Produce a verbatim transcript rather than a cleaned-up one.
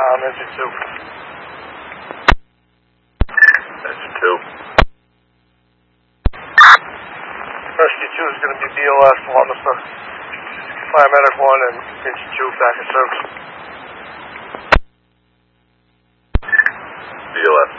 on engine two. Engine two. Rescue two is going to be B L S, along with the paramedic one and engine two back in service. B L S.